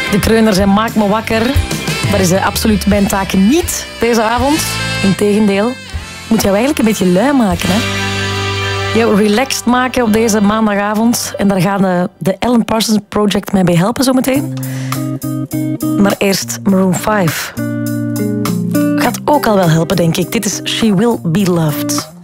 De kreuner zijn Maak me wakker. Dat is absoluut mijn taak niet deze avond. Integendeel. Moet jou eigenlijk een beetje lui maken, hè? Jou relaxed maken op deze maandagavond. En daar gaan de Alan Parsons Project mij bij helpen zometeen. Maar eerst Maroon 5. Gaat ook al wel helpen, denk ik. Dit is She Will Be Loved.